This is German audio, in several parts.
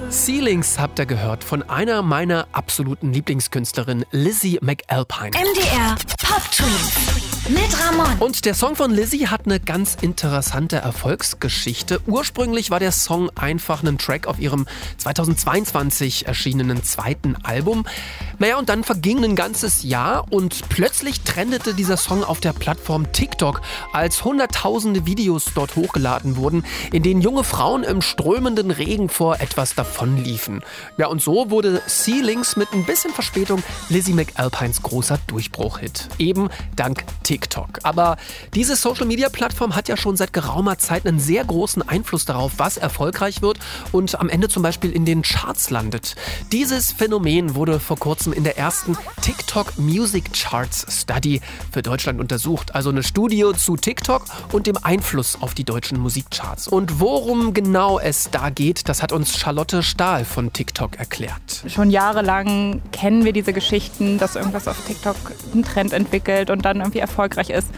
Ceilings habt ihr gehört von einer meiner absoluten Lieblingskünstlerinnen, Lizzie McAlpine. MDR Pop Twins mit Ramon. Und der Song von Lizzie hat eine ganz interessante Erfolgsgeschichte. Ursprünglich war der Song einfach ein Track auf ihrem 2022 erschienenen zweiten Album. Naja, und dann verging ein ganzes Jahr und plötzlich trendete dieser Song auf der Plattform TikTok, als hunderttausende Videos dort hochgeladen wurden, in denen junge Frauen im strömenden Regen vor etwas davonliefen. Ja, und so wurde Ceilings mit ein bisschen Verspätung Lizzie McAlpines großer Durchbruch-Hit. Eben dank TikTok. Aber diese Social-Media-Plattform hat ja schon seit geraumer Zeit einen sehr großen Einfluss darauf, was erfolgreich wird und am Ende zum Beispiel in den Charts landet. Dieses Phänomen wurde vor kurzem in der ersten TikTok Music Charts Study für Deutschland untersucht. Also eine Studie zu TikTok und dem Einfluss auf die deutschen Musikcharts. Und worum genau es da geht, das hat uns Charlotte Stahl von TikTok erklärt. Schon jahrelang kennen wir diese Geschichten, dass irgendwas auf TikTok einen Trend entwickelt und dann irgendwie erfolgreich ist.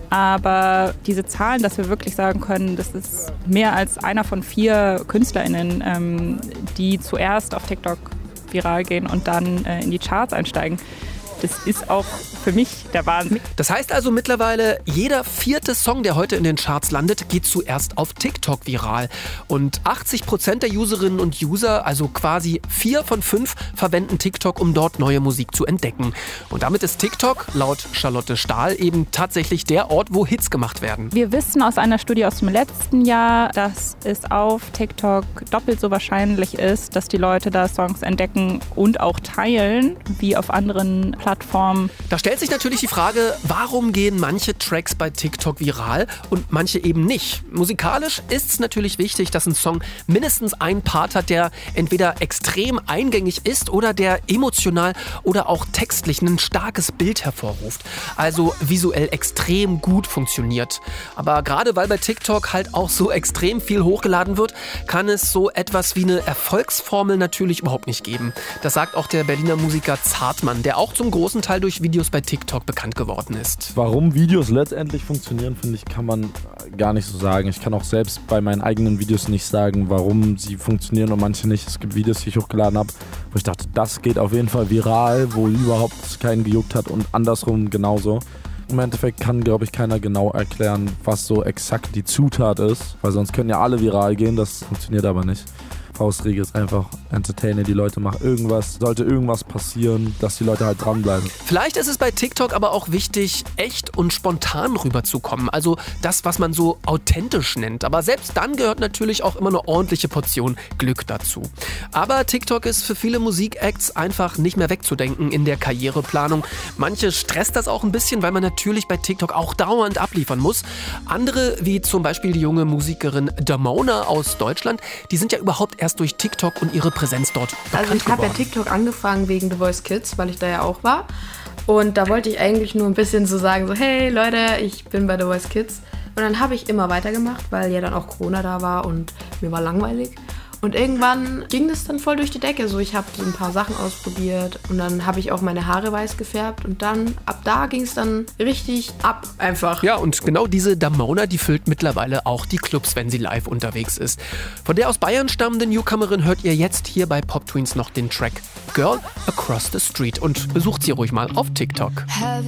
Aber diese Zahlen, dass wir wirklich sagen können, das ist mehr als einer von 4 KünstlerInnen, die zuerst auf TikTok viral gehen und dann in die Charts einsteigen. Das ist auch für mich der Wahnsinn. Das heißt also mittlerweile, jeder 4. Song, der heute in den Charts landet, geht zuerst auf TikTok viral. Und 80% der Userinnen und User, also quasi 4 von 5, verwenden TikTok, um dort neue Musik zu entdecken. Und damit ist TikTok, laut Charlotte Stahl, eben tatsächlich der Ort, wo Hits gemacht werden. Wir wissen aus einer Studie aus dem letzten Jahr, dass es auf TikTok doppelt so wahrscheinlich ist, dass die Leute da Songs entdecken und auch teilen, wie auf anderen Plattformen. Da stellt sich natürlich die Frage, warum gehen manche Tracks bei TikTok viral und manche eben nicht? Musikalisch ist es natürlich wichtig, dass ein Song mindestens einen Part hat, der entweder extrem eingängig ist oder der emotional oder auch textlich ein starkes Bild hervorruft. Also visuell extrem gut funktioniert. Aber gerade weil bei TikTok halt auch so extrem viel hochgeladen wird, kann es so etwas wie eine Erfolgsformel natürlich überhaupt nicht geben. Das sagt auch der Berliner Musiker Zartmann, der auch zum großen Teil durch Videos bei TikTok bekannt geworden ist. Warum Videos letztendlich funktionieren, finde ich, kann man gar nicht so sagen. Ich kann auch selbst bei meinen eigenen Videos nicht sagen, warum sie funktionieren und manche nicht. Es gibt Videos, die ich hochgeladen habe, wo ich dachte, das geht auf jeden Fall viral, wo überhaupt keinen gejuckt hat und andersrum genauso. Im Endeffekt kann, glaube ich, keiner genau erklären, was so exakt die Zutat ist, weil sonst können ja alle viral gehen, das funktioniert aber nicht. Faustregel ist einfach entertainen die Leute, mach irgendwas, sollte irgendwas passieren, dass die Leute halt dranbleiben. Vielleicht ist es bei TikTok aber auch wichtig, echt und spontan rüberzukommen, also das, was man so authentisch nennt. Aber selbst dann gehört natürlich auch immer eine ordentliche Portion Glück dazu. Aber TikTok ist für viele Musikacts einfach nicht mehr wegzudenken in der Karriereplanung. Manche stresst das auch ein bisschen, weil man natürlich bei TikTok auch dauernd abliefern muss. Andere, wie zum Beispiel die junge Musikerin Damona aus Deutschland, die sind ja überhaupt erst durch TikTok und ihre Präsenz dort bekannt geworden. Also ich habe ja TikTok angefangen wegen The Voice Kids, weil ich da ja auch war. Und da wollte ich eigentlich nur ein bisschen so sagen, so hey Leute, ich bin bei The Voice Kids. Und dann habe ich immer weitergemacht, weil ja dann auch Corona da war und mir war langweilig. Und irgendwann ging das dann voll durch die Decke. So, ich habe so ein paar Sachen ausprobiert und dann habe ich auch meine Haare weiß gefärbt und dann, ab da ging es dann richtig ab einfach. Ja, und genau diese Damona, die füllt mittlerweile auch die Clubs, wenn sie live unterwegs ist. Von der aus Bayern stammenden Newcomerin hört ihr jetzt hier bei Pop Twins noch den Track Girl Across the Street und besucht sie ruhig mal auf TikTok.